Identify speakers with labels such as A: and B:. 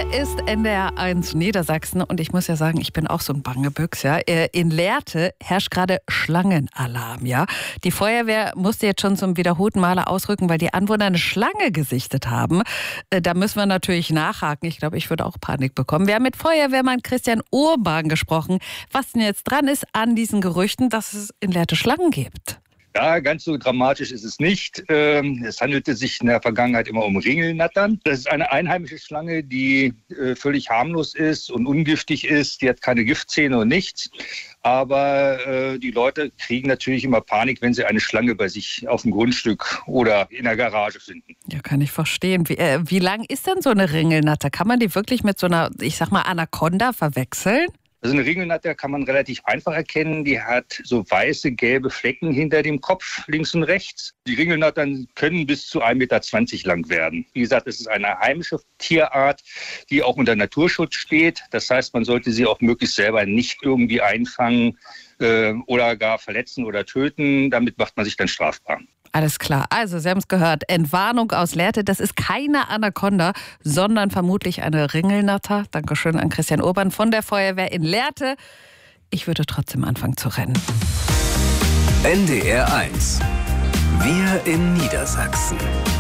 A: Hier ist NDR1 Niedersachsen und ich muss ja sagen, ich bin auch so ein Bangebüchs. Ja. In Lehrte herrscht gerade Schlangenalarm. Ja. Die Feuerwehr musste jetzt schon zum wiederholten Male ausrücken, weil die Anwohner eine Schlange gesichtet haben. Da müssen wir natürlich nachhaken. Ich glaube, ich würde auch Panik bekommen. Wir haben mit Feuerwehrmann Christian Urban gesprochen, was denn jetzt dran ist an diesen Gerüchten, dass es in Lehrte Schlangen gibt.
B: Ja, ganz so dramatisch ist es nicht. Es handelte sich in der Vergangenheit immer um Ringelnattern. Das ist eine einheimische Schlange, die völlig harmlos ist und ungiftig ist. Die hat keine Giftzähne und nichts. Aber die Leute kriegen natürlich immer Panik, wenn sie eine Schlange bei sich auf dem Grundstück oder in der Garage finden.
A: Ja, kann ich verstehen. Wie lang ist denn so eine Ringelnatter? Kann man die wirklich mit so einer, ich sag mal, Anaconda verwechseln?
B: Also eine Ringelnatter kann man relativ einfach erkennen. Die hat so weiße, gelbe Flecken hinter dem Kopf, links und rechts. Die Ringelnattern können bis zu 1,20 Meter lang werden. Wie gesagt, es ist eine heimische Tierart, die auch unter Naturschutz steht. Das heißt, man sollte sie auch möglichst selber nicht irgendwie einfangen oder gar verletzen oder töten. Damit macht man sich dann strafbar.
A: Alles klar. Also, Sie haben es gehört. Entwarnung aus Lehrte. Das ist keine Anaconda, sondern vermutlich eine Ringelnatter. Dankeschön an Christian Urban von der Feuerwehr in Lehrte. Ich würde trotzdem anfangen zu rennen.
C: NDR1. Wir in Niedersachsen.